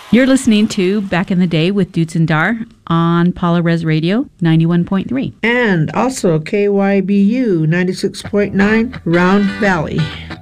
You're listening to Back in the Day with Dutz and Dar on Paula Res Radio 91.3. And also KYBU 96.9 Round Valley.